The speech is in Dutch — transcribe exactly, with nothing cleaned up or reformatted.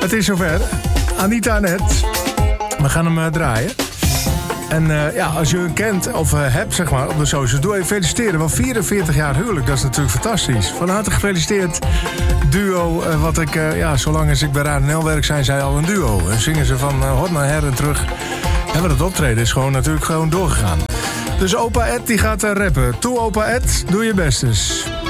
Het is zover. Anita en Ed. We gaan hem uh, draaien. En uh, ja, als je hem kent of uh, hebt, zeg maar, op de socials, doe even feliciteren. Want vierenveertig jaar huwelijk, dat is natuurlijk fantastisch. Van harte gefeliciteerd. Duo, uh, wat ik, uh, ja, zolang als ik bij Radio N L werk, zijn zij al een duo. En zingen ze van uh, hot naar her en terug. En wat het optreden is gewoon natuurlijk gewoon doorgegaan. Dus opa Ed, die gaat uh, rappen. Toe, opa Ed, doe je best eens.